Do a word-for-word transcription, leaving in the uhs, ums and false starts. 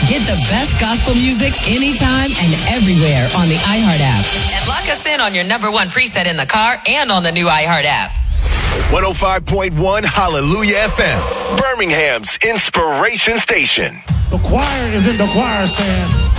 Get the best gospel music anytime and everywhere on the iHeart app. And lock us in on your number one preset in the car and on the new iHeart app. one oh five point one Hallelujah F M, Birmingham's inspiration station. The choir is in the choir stand.